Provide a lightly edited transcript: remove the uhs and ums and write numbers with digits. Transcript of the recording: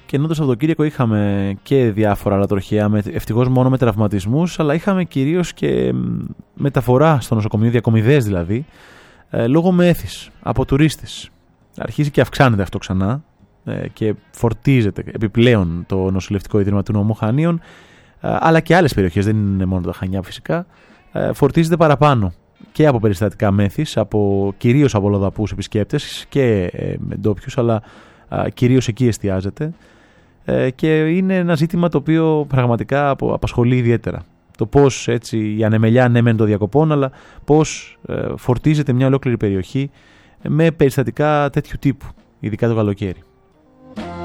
Και ενώ το Σαββατοκύριακο είχαμε και διάφορα άλλα τροχαία, ευτυχώς μόνο με τραυματισμούς, αλλά είχαμε κυρίως και μεταφορά στο νοσοκομείο, διακομιδές δηλαδή, λόγω μέθης από τουρίστες. Αρχίζει και αυξάνεται αυτό ξανά και φορτίζεται επιπλέον το νοσηλευτικό ίδρυμα του Νομού Χανίων, αλλά και άλλες περιοχές, δεν είναι μόνο τα Χανιά φυσικά, φορτίζεται παραπάνω και από περιστατικά μέθης, κυρίως από λοδαπούς επισκέπτες και ντόπιους, αλλά κυρίως εκεί εστιάζεται, και είναι ένα ζήτημα το οποίο πραγματικά απασχολεί ιδιαίτερα. Το πώς έτσι η ανεμελιά, ναι μεν των διακοπών, αλλά πώς φορτίζεται μια ολόκληρη περιοχή με περιστατικά τέτοιου τύπου, ειδικά το καλοκαίρι.